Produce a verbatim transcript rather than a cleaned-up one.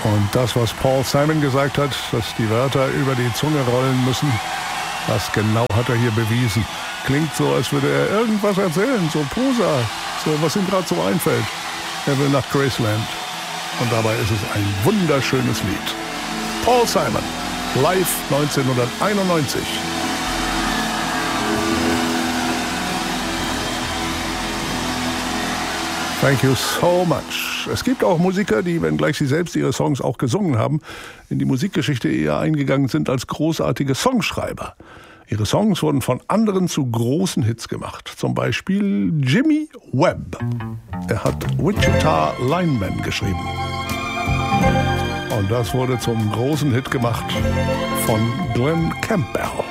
Und das, was Paul Simon gesagt hat, dass die Wörter über die Zunge rollen müssen, das genau hat er hier bewiesen. Klingt so, als würde er irgendwas erzählen, so Prosa, so was ihm gerade so einfällt. Er will nach Graceland. Und dabei ist es ein wunderschönes Lied. Paul Simon, live neunzehnhunderteinundneunzig. Thank you so much. Es gibt auch Musiker, die, wenngleich sie selbst ihre Songs auch gesungen haben, in die Musikgeschichte eher eingegangen sind als großartige Songschreiber. Ihre Songs wurden von anderen zu großen Hits gemacht. Zum Beispiel Jimmy Webb. Er hat Wichita Lineman geschrieben. Und das wurde zum großen Hit gemacht von Glenn Campbell.